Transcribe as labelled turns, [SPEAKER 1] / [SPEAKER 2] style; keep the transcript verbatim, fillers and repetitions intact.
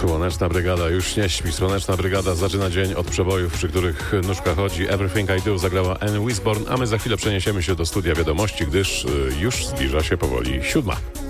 [SPEAKER 1] Słoneczna Brygada już nie śpi. Słoneczna Brygada zaczyna dzień od przebojów, przy których nóżka chodzi. Everything I Do zagrała Anne Wisborn, a my za chwilę przeniesiemy się do studia wiadomości, gdyż y, już zbliża się powoli siódma.